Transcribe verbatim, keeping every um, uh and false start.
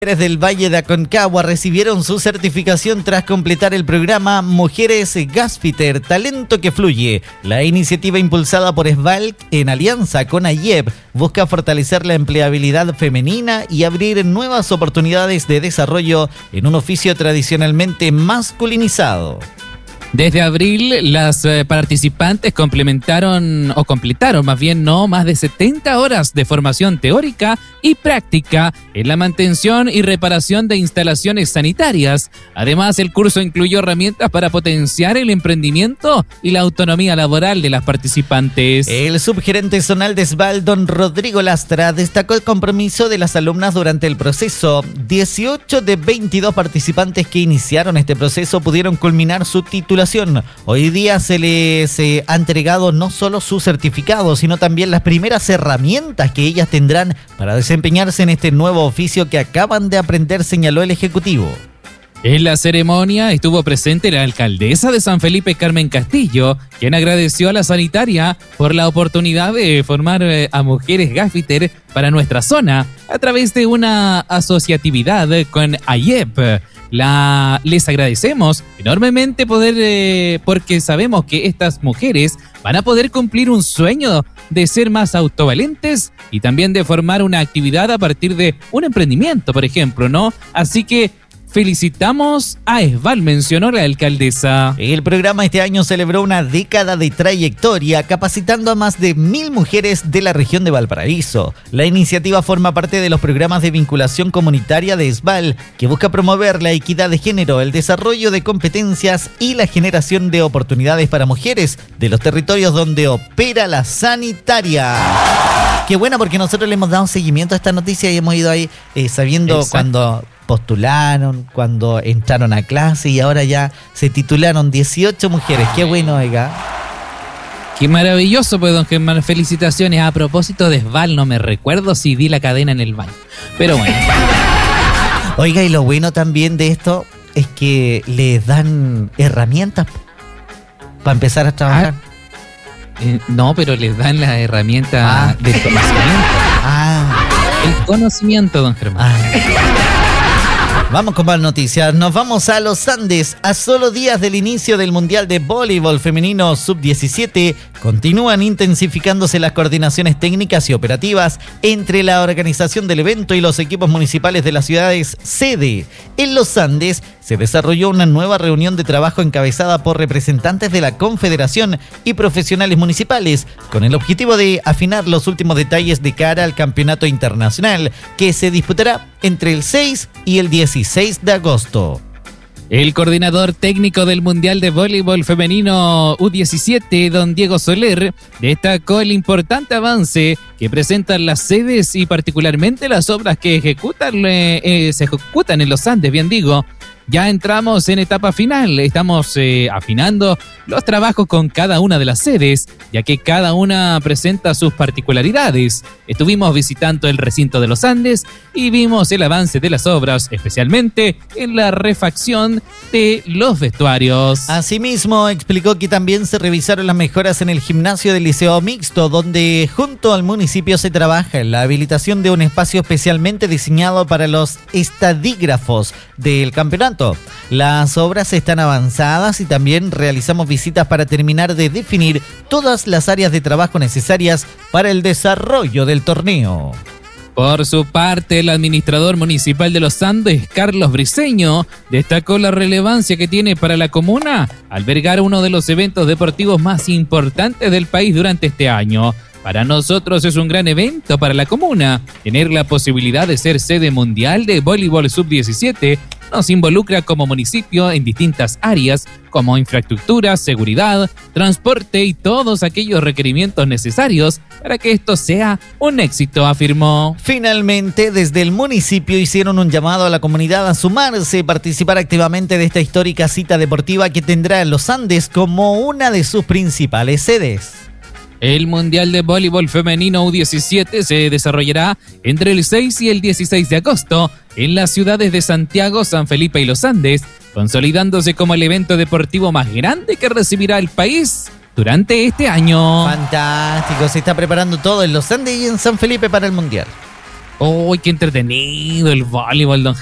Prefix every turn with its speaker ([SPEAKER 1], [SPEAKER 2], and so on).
[SPEAKER 1] Mujeres del Valle de Aconcagua recibieron su certificación tras completar el programa Mujeres Gasfitter, Talento que Fluye. La iniciativa impulsada por SBAL en alianza con AYEP busca fortalecer la empleabilidad femenina y abrir nuevas oportunidades de desarrollo en un oficio tradicionalmente masculinizado.
[SPEAKER 2] Desde abril, las eh, participantes complementaron, o completaron más bien, no, más de setenta horas de formación teórica y práctica en la mantención y reparación de instalaciones sanitarias. Además, el curso incluyó herramientas para potenciar el emprendimiento y la autonomía laboral de las participantes.
[SPEAKER 1] El subgerente zonal de SBAL, don Rodrigo Lastra, destacó el compromiso de las alumnas durante el proceso. dieciocho de veintidós participantes que iniciaron este proceso pudieron culminar su titulación. Hoy día se les eh, ha entregado no solo su certificado, sino también las primeras herramientas que ellas tendrán para desempeñarse en este nuevo oficio que acaban de aprender, señaló el ejecutivo.
[SPEAKER 2] En la ceremonia estuvo presente la alcaldesa de San Felipe, Carmen Castillo, quien agradeció a la sanitaria por la oportunidad de formar eh, a mujeres gaffiter para nuestra zona a través de una asociatividad con AYEP. La, les agradecemos enormemente poder, eh, porque sabemos que estas mujeres van a poder cumplir un sueño de ser más autovalentes y también de formar una actividad a partir de un emprendimiento, por ejemplo, ¿no? Así que felicitamos a SBAL, mencionó la alcaldesa.
[SPEAKER 1] El programa este año celebró una década de trayectoria, capacitando a más de mil mujeres de la región de Valparaíso. La iniciativa forma parte de los programas de vinculación comunitaria de SBAL, que busca promover la equidad de género, el desarrollo de competencias y la generación de oportunidades para mujeres de los territorios donde opera la sanitaria. Qué buena, porque nosotros le hemos dado seguimiento a esta noticia y hemos ido ahí eh, sabiendo Exacto. cuando postularon, cuando entraron a clase y ahora ya se titularon dieciocho mujeres. Qué bueno, oiga.
[SPEAKER 2] Qué maravilloso, pues, don Germán. Felicitaciones. A propósito de SBAL, no me recuerdo si di la cadena en el baño, pero bueno.
[SPEAKER 1] Oiga, y lo bueno también de esto es que les dan herramientas para empezar a trabajar.
[SPEAKER 2] Ah, eh, no, pero les dan la herramienta ah. del conocimiento.
[SPEAKER 1] Ah.
[SPEAKER 2] El conocimiento, don Germán.
[SPEAKER 1] Ah. Vamos con más noticias. Nos vamos a los Andes. A solo días del inicio del Mundial de Voleibol Femenino sub diecisiete, continúan intensificándose las coordinaciones técnicas y operativas entre la organización del evento y los equipos municipales de las ciudades sede. En los Andes se desarrolló una nueva reunión de trabajo encabezada por representantes de la Confederación y profesionales municipales, con el objetivo de afinar los últimos detalles de cara al campeonato internacional, que se disputará entre el seis y el dieciséis de agosto.
[SPEAKER 2] El coordinador técnico del Mundial de Voleibol Femenino U diecisiete, don Diego Soler, destacó el importante avance que presentan las sedes y particularmente las obras que ejecutan, eh, se ejecutan en los Andes, bien digo. Ya entramos en etapa final, estamos eh, afinando los trabajos con cada una de las sedes, ya que cada una presenta sus particularidades. Estuvimos visitando el recinto de los Andes y vimos el avance de las obras, especialmente en la refacción de los vestuarios.
[SPEAKER 1] Asimismo, explicó que también se revisaron las mejoras en el gimnasio del Liceo Mixto, donde junto al municipio se trabaja en la habilitación de un espacio especialmente diseñado para los estadígrafos del campeonato. Las obras están avanzadas y también realizamos visitas para terminar de definir todas las áreas de trabajo necesarias para el desarrollo del torneo.
[SPEAKER 2] Por su parte, el administrador municipal de los Andes, Carlos Briceño, destacó la relevancia que tiene para la comuna albergar uno de los eventos deportivos más importantes del país durante este año. Para nosotros es un gran evento para la comuna. Tener la posibilidad de ser sede mundial de voleibol sub diecisiete nos involucra como municipio en distintas áreas como infraestructura, seguridad, transporte y todos aquellos requerimientos necesarios para que esto sea un éxito, afirmó.
[SPEAKER 1] Finalmente, desde el municipio hicieron un llamado a la comunidad a sumarse y participar activamente de esta histórica cita deportiva que tendrá en los Andes como una de sus principales sedes.
[SPEAKER 2] El Mundial de Voleibol Femenino U diecisiete se desarrollará entre el seis y el dieciséis de agosto en las ciudades de Santiago, San Felipe y Los Andes, consolidándose como el evento deportivo más grande que recibirá el país durante este año.
[SPEAKER 1] Fantástico, se está preparando todo en Los Andes y en San Felipe para el Mundial.
[SPEAKER 2] ¡Uy, qué entretenido el voleibol, don